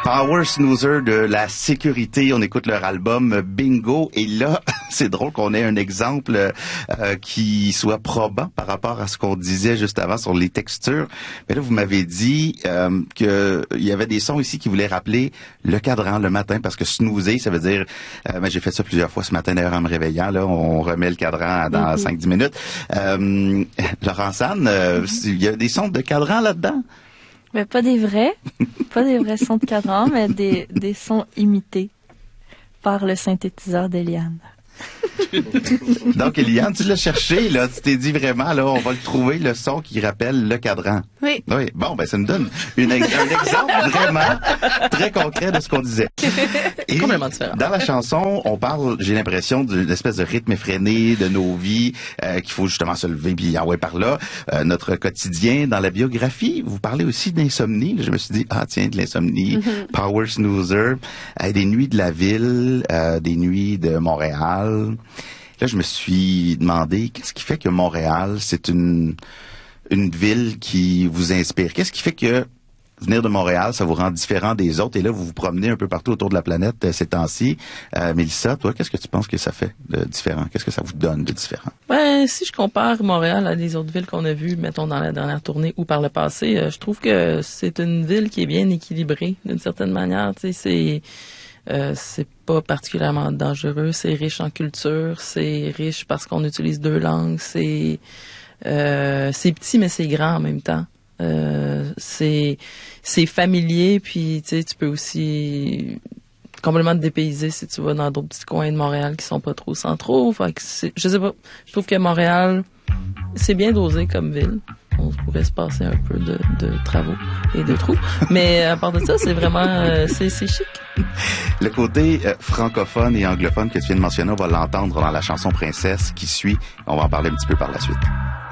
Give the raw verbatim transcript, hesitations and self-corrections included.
Power Snoozer de la sécurité. On écoute leur album Bingo. Et là, c'est drôle qu'on ait un exemple euh, qui soit probant par rapport à ce qu'on disait juste avant sur les textures. Mais là, vous m'avez dit euh, que il y avait des sons ici qui voulaient rappeler le cadran le matin, parce que snoozer, ça veut dire... Euh, ben, j'ai fait ça plusieurs fois ce matin, d'ailleurs, en me réveillant. Là, on remet le cadran dans cinq dix minutes. Euh, Laurence Anne, euh, il y a des sons de cadran là-dedans? Mais pas des vrais, pas des vrais sons de cadran, mais des, des sons imités par le synthétiseur d'Eliane. Donc, Eliane, tu l'as cherché, là. Tu t'es dit vraiment, là, on va le trouver, le son qui rappelle le cadran. Oui. Oui. Bon, ben, ça nous donne une, un exemple vraiment très concret de ce qu'on disait. Et complètement différent. Dans la chanson, on parle, j'ai l'impression, d'une espèce de rythme effréné de nos vies, euh, qu'il faut justement se lever puis envoyer par là. Euh, notre quotidien. Dans la biographie, vous parlez aussi d'insomnie. Je me suis dit, ah, tiens, de l'insomnie. Mm-hmm. Power Snoozer. Euh, des nuits de la ville, euh, des nuits de Montréal. Là, je me suis demandé, qu'est-ce qui fait que Montréal, c'est une une ville qui vous inspire? Qu'est-ce qui fait que venir de Montréal, ça vous rend différent des autres? Et là, vous vous promenez un peu partout autour de la planète euh, ces temps-ci. Euh, Mélissa, toi, qu'est-ce que tu penses que ça fait de différent? Qu'est-ce que ça vous donne de différent? Ben, si je compare Montréal à des autres villes qu'on a vues, mettons, dans la dernière tournée ou par le passé, euh, je trouve que c'est une ville qui est bien équilibrée, d'une certaine manière. Tu sais, c'est... Euh, c'est pas particulièrement dangereux, c'est riche en culture, c'est riche parce qu'on utilise deux langues, c'est euh, c'est petit mais c'est grand en même temps. Euh, c'est c'est familier, puis tu sais, tu peux aussi complètement te dépayser si tu vas dans d'autres petits coins de Montréal qui sont pas trop centraux. Fait que c'est, je sais pas, je trouve que Montréal, c'est bien dosé comme ville. On pourrait se passer un peu de, de travaux et de trous. Mais à part de ça, c'est vraiment... Euh, c'est, c'est chic. Le côté euh, francophone et anglophone que tu viens de mentionner, on va l'entendre dans la chanson Princesse qui suit. On va en parler un petit peu par la suite.